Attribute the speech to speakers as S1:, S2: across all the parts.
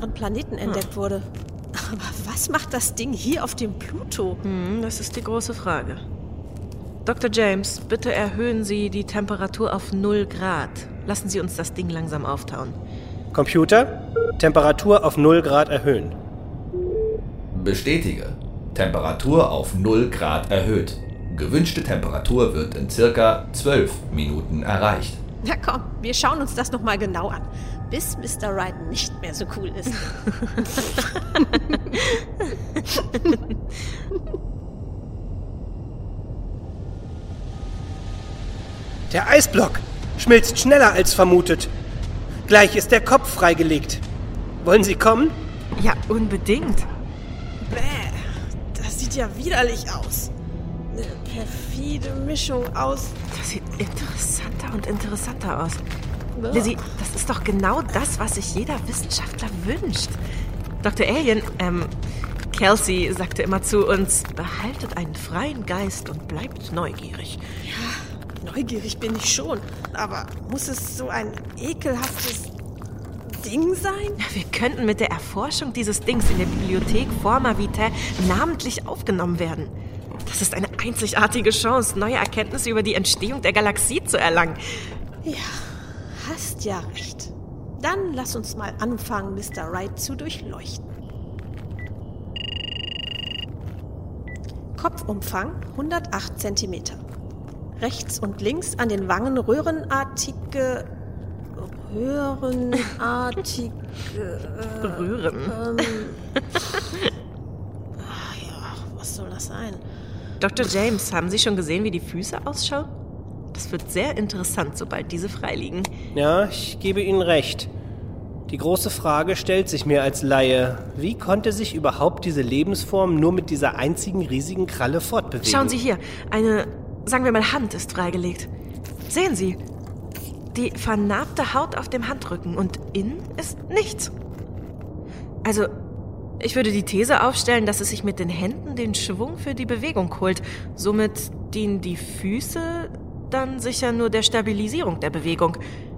S1: anderen Planeten entdeckt wurde. Aber was macht das Ding hier auf dem Pluto?
S2: Das ist die große Frage. Dr. James, bitte erhöhen Sie die Temperatur auf 0 Grad. Lassen Sie uns das Ding langsam auftauen.
S3: Computer, Temperatur auf 0 Grad erhöhen.
S4: Bestätige. Temperatur auf 0 Grad erhöht. Gewünschte Temperatur wird in circa 12 Minuten erreicht.
S1: Na komm, wir schauen uns das nochmal genau an, bis Mr. Wright nicht mehr so cool ist.
S3: Der Eisblock schmilzt schneller als vermutet. Gleich ist der Kopf freigelegt. Wollen Sie kommen?
S2: Ja, unbedingt.
S1: Bäh, das sieht ja widerlich aus. Eine perfide Mischung aus...
S2: Das sieht interessanter und interessanter aus. Lizzie, das ist doch genau das, was sich jeder Wissenschaftler wünscht. Dr. Alien, Kelsey sagte immer zu uns, behaltet einen freien Geist und bleibt neugierig.
S1: Ja, neugierig bin ich schon. Aber muss es so ein ekelhaftes Ding sein?
S2: Wir könnten mit der Erforschung dieses Dings in der Bibliothek Forma Vitae namentlich aufgenommen werden. Das ist eine einzigartige Chance, neue Erkenntnisse über die Entstehung der Galaxie zu erlangen.
S1: Ja, hast ja recht. Dann lass uns mal anfangen, Mr. Wright zu durchleuchten. Kopfumfang 108 cm. Rechts und links an den Wangen röhrenartige...
S2: Röhren?
S1: Ja, was soll das sein?
S2: Dr. James, haben Sie schon gesehen, wie die Füße ausschauen? Das wird sehr interessant, sobald diese freiliegen.
S3: Ja, ich gebe Ihnen recht. Die große Frage stellt sich mir als Laie. Wie konnte sich überhaupt diese Lebensform nur mit dieser einzigen riesigen Kralle fortbewegen?
S2: Schauen Sie hier, eine, sagen wir mal, Hand ist freigelegt. Sehen Sie, die vernarbte Haut auf dem Handrücken und innen ist nichts. Also, ich würde die These aufstellen, dass es sich mit den Händen den Schwung für die Bewegung holt. Somit dienen die Füße dann sicher nur der Stabilisierung der Bewegung.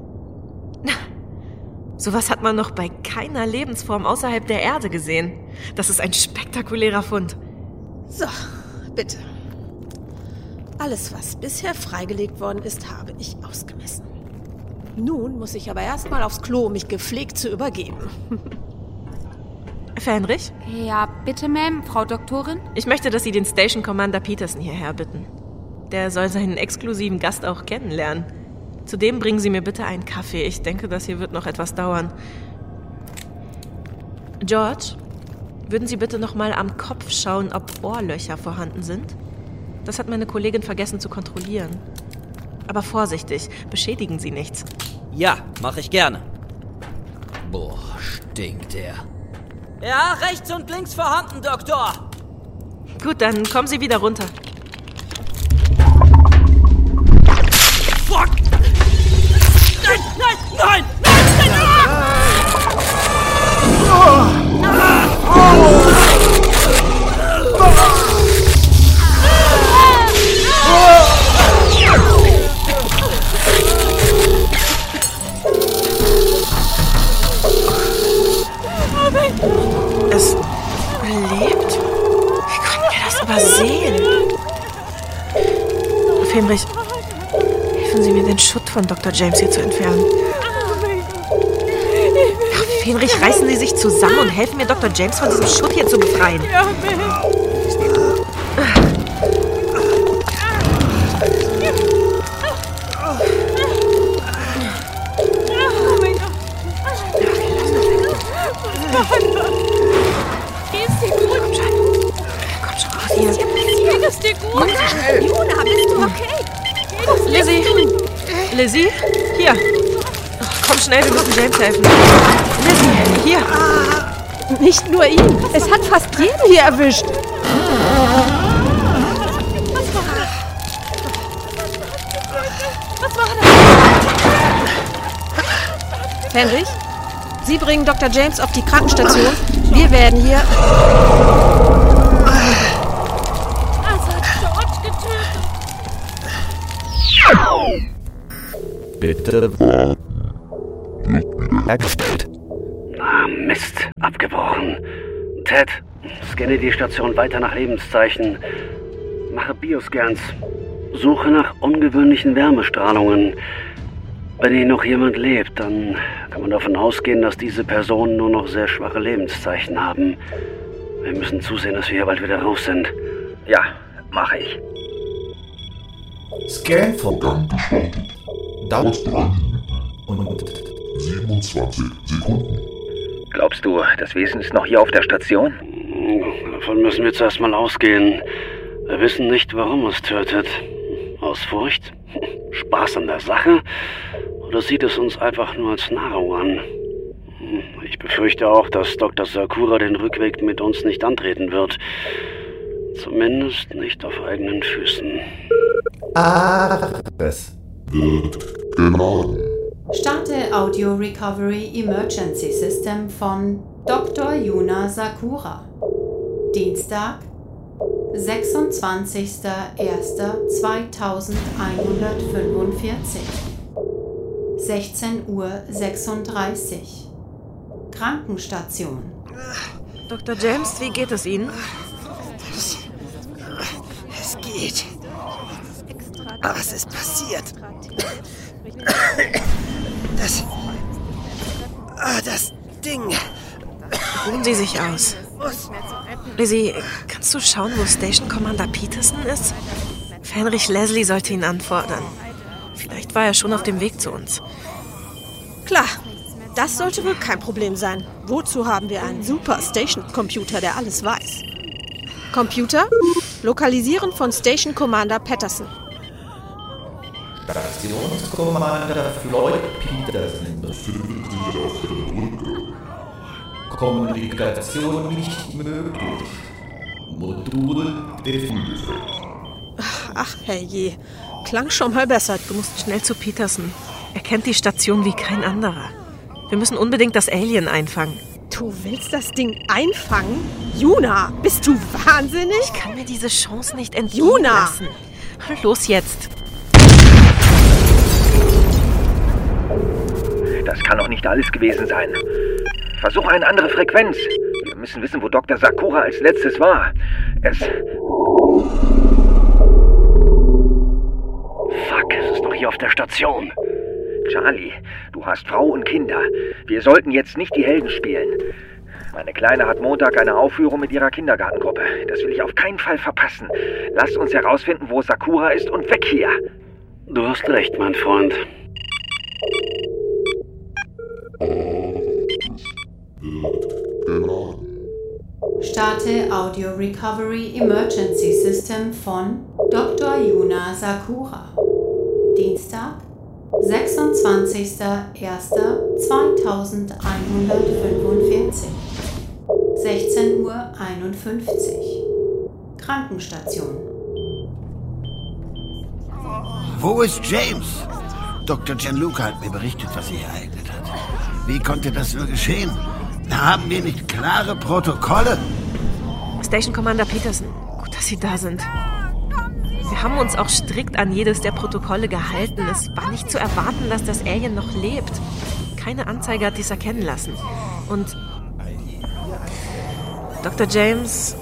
S2: Sowas hat man noch bei keiner Lebensform außerhalb der Erde gesehen. Das ist ein spektakulärer Fund.
S1: So, bitte. Alles, was bisher freigelegt worden ist, habe ich ausgemessen. Nun muss ich aber erstmal aufs Klo, um mich gepflegt zu übergeben.
S2: Fähnrich?
S5: Ja, bitte, Ma'am, Frau Doktorin?
S2: Ich möchte, dass Sie den Station Commander Peterson hierher bitten. Der soll seinen exklusiven Gast auch kennenlernen. Zudem bringen Sie mir bitte einen Kaffee. Ich denke, das hier wird noch etwas dauern. George, würden Sie bitte noch mal am Kopf schauen, ob Ohrlöcher vorhanden sind? Das hat meine Kollegin vergessen zu kontrollieren. Aber vorsichtig, beschädigen Sie nichts.
S6: Ja, mache ich gerne. Boah, stinkt der. Ja, rechts und links vorhanden, Doktor.
S2: Gut, dann kommen Sie wieder runter.
S6: Fuck! Nein, nein, nein, nein, nein!
S2: Es lebt? Wie konnten wir das übersehen? Fähnrich, helfen Sie mir, den Schutt von Dr. James hier zu entfernen. Fähnrich, reißen Sie sich zusammen und helfen mir, Dr. James von diesem Schutt hier zu befreien.
S5: Ja, geht's dir gut?
S2: Komm schon raus hier.
S5: Geht es dir gut?
S1: Juna, bist du okay?
S2: Lizzie? Hier. Komm schnell, wir müssen James helfen. Lizzie, hier.
S1: Nicht nur ihn. Es hat fast jeden hier erwischt.
S5: Was war das?
S1: Fähnrich, Sie bringen Dr. James auf die Krankenstation. Wir werden hier...
S5: Das hat George getötet.
S4: Bitte. Hergestellt.
S7: Mist. abgebrochen. Ted, scanne die Station weiter nach Lebenszeichen. Mache Bioscans. Suche nach ungewöhnlichen Wärmestrahlungen. Wenn hier noch jemand lebt, dann kann man davon ausgehen, dass diese Personen nur noch sehr schwache Lebenszeichen haben. Wir müssen zusehen, dass wir hier bald wieder raus sind.
S8: Ja, mache ich.
S4: Scan Vorgang gestartet. Dauert 3 und
S9: 27 Sekunden.
S8: Glaubst du, das Wesen ist noch hier auf der Station?
S7: Davon müssen wir zuerst mal ausgehen. Wir wissen nicht, warum es tötet. Aus Furcht? Spaß an der Sache? Oder sieht es uns einfach nur als Nahrung an? Ich befürchte auch, dass Dr. Sakura den Rückweg mit uns nicht antreten wird. Zumindest nicht auf eigenen Füßen.
S4: Ares
S9: Wird geladen.
S10: Starte Audio Recovery Emergency System von Dr. Yuna Sakura. Dienstag, 26.01.2145. 16:36 Uhr. Krankenstation.
S2: Dr. James, wie geht es Ihnen?
S11: Es geht. Aber was ist passiert? Das Ding.
S2: Ruhen Sie sich aus. Lizzie, kannst du schauen, wo Station Commander Peterson ist? Fenrich Leslie sollte ihn anfordern. Vielleicht war er schon auf dem Weg zu uns.
S1: Klar, das sollte wohl kein Problem sein. Wozu haben wir einen super Station-Computer, der alles weiß? Computer, lokalisieren von Station Commander Patterson.
S4: Stationskommander Floyd Peterson.
S9: Befindet sich auf der Brücke.
S4: Kommunikation nicht möglich. Modul definiert.
S1: Ach, herrje. Klang schon mal besser.
S2: Du musst schnell zu Peterson. Er kennt die Station wie kein anderer. Wir müssen unbedingt das Alien einfangen.
S1: Du willst das Ding einfangen? Yuna, bist du wahnsinnig?
S2: Ich kann mir diese Chance nicht entgehen lassen. Los jetzt.
S8: Das kann doch nicht alles gewesen sein. Versuche eine andere Frequenz. Wir müssen wissen, wo Dr. Sakura als letztes war.
S7: Fuck, es ist doch hier auf der Station.
S8: Charlie, du hast Frau und Kinder. Wir sollten jetzt nicht die Helden spielen. Meine Kleine hat Montag eine Aufführung mit ihrer Kindergartengruppe. Das will ich auf keinen Fall verpassen. Lass uns herausfinden, wo Sakura ist und weg hier.
S7: Du hast recht, mein Freund.
S9: Wird geladen.
S10: Starte Audio Recovery Emergency System von Dr. Yuna Sakura. Dienstag, 26.01.2145. 16:51 Uhr. Krankenstation.
S12: Wo ist James? Dr. Gianluca hat mir berichtet, was sich ereignet hat. Wie konnte das nur geschehen? Haben wir nicht klare Protokolle?
S2: Station Commander Peterson, gut, dass Sie da sind. Wir haben uns auch strikt an jedes der Protokolle gehalten. Es war nicht zu erwarten, dass das Alien noch lebt. Keine Anzeige hat dies erkennen lassen. Und Dr. James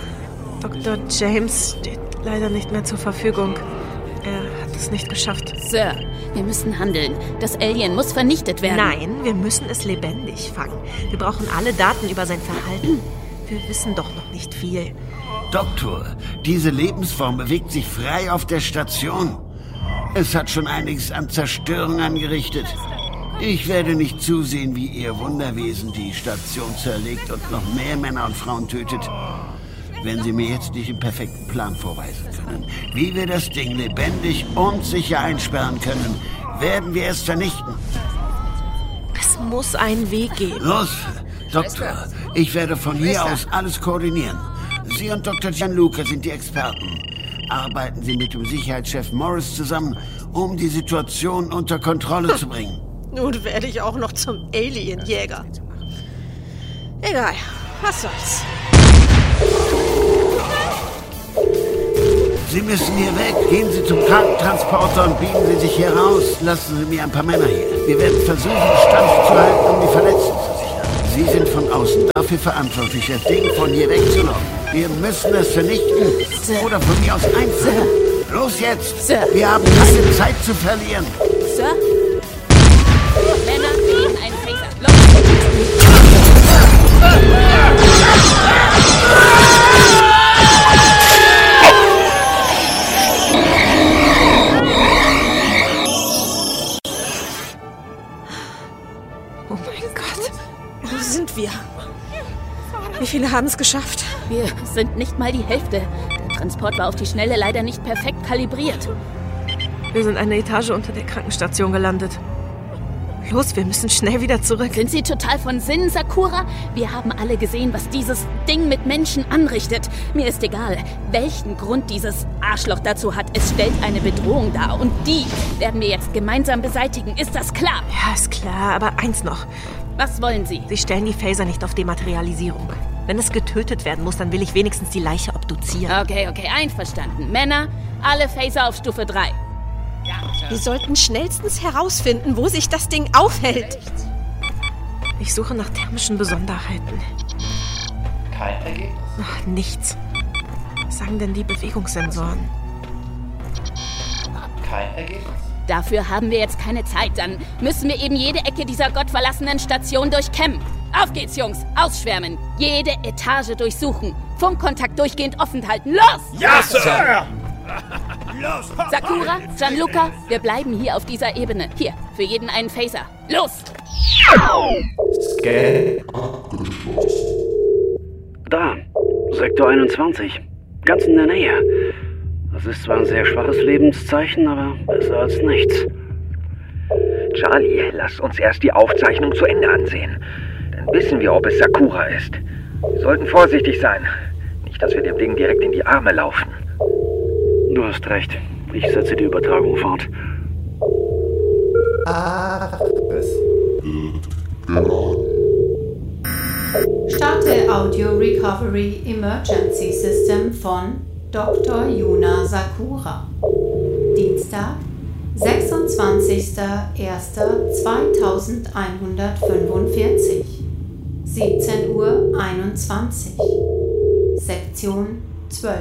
S2: steht leider nicht mehr zur Verfügung. Er hat es nicht geschafft.
S5: Sir, wir müssen handeln. Das Alien muss vernichtet werden.
S2: Nein, wir müssen es lebendig fangen. Wir brauchen alle Daten über sein Verhalten. Wir wissen doch noch nicht viel.
S12: Doktor, diese Lebensform bewegt sich frei auf der Station. Es hat schon einiges an Zerstörung angerichtet. Ich werde nicht zusehen, wie Ihr Wunderwesen die Station zerlegt und noch mehr Männer und Frauen tötet, wenn Sie mir jetzt nicht den perfekten Plan vorweisen können. Wie wir das Ding lebendig und sicher einsperren können, werden wir es vernichten.
S2: Es muss einen Weg geben.
S12: Los, Doktor, ich werde von hier aus alles koordinieren. Sie und Dr. Gianluca sind die Experten. Arbeiten Sie mit dem Sicherheitschef Morris zusammen, um die Situation unter Kontrolle zu bringen.
S1: Nun werde ich auch noch zum Alienjäger. Egal, was soll's.
S12: Sie müssen hier weg. Gehen Sie zum Krankentransporter und biegen Sie sich hier raus. Lassen Sie mir ein paar Männer hier. Wir werden versuchen, Stand zu halten, um die Verletzten zu sichern. Sie sind von außen dafür verantwortlich, das Ding von hier wegzulocken. Wir müssen es vernichten.
S5: Sir.
S12: Oder von mir aus einfangen. Los jetzt!
S5: Sir.
S12: Wir haben keine Zeit zu verlieren.
S5: Sir? Männer, gegen einen Phaser. Los!
S2: Oh mein Gott.
S1: Wo sind wir? Wie viele haben es geschafft?
S5: Wir sind nicht mal die Hälfte. Der Transport war auf die Schnelle leider nicht perfekt kalibriert.
S2: Wir sind eine Etage unter der Krankenstation gelandet. Los, wir müssen schnell wieder zurück.
S5: Sind Sie total von Sinnen, Sakura? Wir haben alle gesehen, was dieses Ding mit Menschen anrichtet. Mir ist egal, welchen Grund dieses Arschloch dazu hat. Es stellt eine Bedrohung dar und die werden wir jetzt gemeinsam beseitigen. Ist das klar?
S2: Ja, ist klar, aber eins noch.
S5: Was wollen Sie?
S2: Sie stellen die Phaser nicht auf Dematerialisierung. Wenn es getötet werden muss, dann will ich wenigstens die Leiche obduzieren.
S5: Okay, einverstanden. Männer, alle Phaser auf Stufe 3.
S1: Wir sollten schnellstens herausfinden, wo sich das Ding aufhält.
S2: Ich suche nach thermischen Besonderheiten.
S4: Kein Ergebnis.
S2: Ach, nichts. Was sagen denn die Bewegungssensoren?
S4: Kein Ergebnis.
S5: Dafür haben wir jetzt keine Zeit. Dann müssen wir eben jede Ecke dieser gottverlassenen Station durchkämmen. Auf geht's, Jungs. Ausschwärmen. Jede Etage durchsuchen. Funkkontakt durchgehend offen halten. Los!
S13: Ja, Sir!
S5: Sakura, Gianluca, wir bleiben hier auf dieser Ebene. Hier, für jeden einen Phaser. Los!
S9: Scan abgeschlossen.
S7: Da, Sektor 21. Ganz in der Nähe. Das ist zwar ein sehr schwaches Lebenszeichen, aber besser als nichts.
S8: Charlie, lass uns erst die Aufzeichnung zu Ende ansehen. Dann wissen wir, ob es Sakura ist. Wir sollten vorsichtig sein. Nicht, dass wir dem Ding direkt in die Arme laufen.
S7: Du hast recht. Ich setze die Übertragung fort.
S9: Es wird geladen.
S10: Starte Audio Recovery Emergency System von Dr. Yuna Sakura. Dienstag, 26.01.2145. 17:21 Uhr. Sektion 12.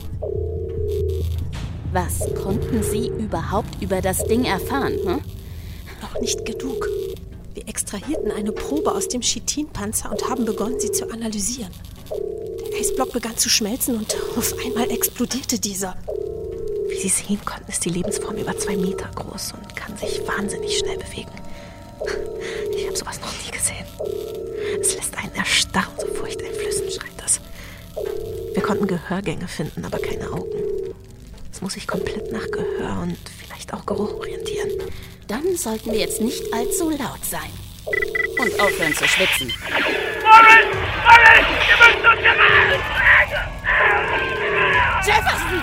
S5: Was konnten Sie überhaupt über das Ding erfahren? Hm?
S1: Noch nicht genug. Wir extrahierten eine Probe aus dem Chitinpanzer und haben begonnen, sie zu analysieren. Der Eisblock begann zu schmelzen und auf einmal explodierte dieser.
S2: Wie Sie sehen konnten, ist die Lebensform über 2 Meter groß und kann sich wahnsinnig schnell bewegen. Ich habe sowas noch nie gesehen. Es lässt einen erstarren, so furchteinflößend schreit das. Wir konnten Gehörgänge finden, aber keine Augen. Es muss sich komplett nach Gehör und vielleicht auch Geruch orientieren.
S5: Dann sollten wir jetzt nicht allzu laut sein. Und aufhören zu schwitzen.
S13: Morris! Ihr müsst uns gerettet!
S5: Jefferson!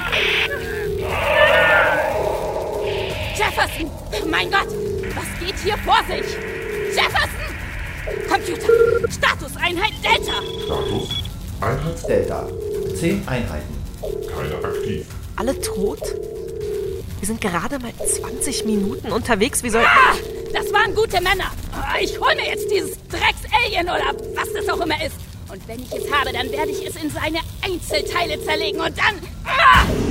S5: Jefferson! Mein Gott! Was geht hier vor sich? Jefferson! Computer! Statuseinheit Delta!
S9: Status Einheit
S4: Delta. 10 Einheiten.
S9: Keiner aktiv.
S2: Alle tot? Wir sind gerade mal 20 Minuten unterwegs. Wie soll...
S5: Das waren gute Männer! Ich hol mir jetzt dieses Drecks-Alien oder was das auch immer ist. Und wenn ich es habe, dann werde ich es in seine Einzelteile zerlegen und dann...